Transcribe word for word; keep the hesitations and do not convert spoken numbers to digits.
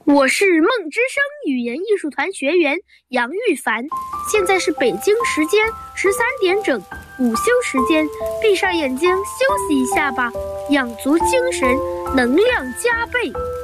我是梦之声语言艺术团学员杨玉凡，现在是北京时间十三点整，午休时间，闭上眼睛休息一下吧，养足精神，能量加倍。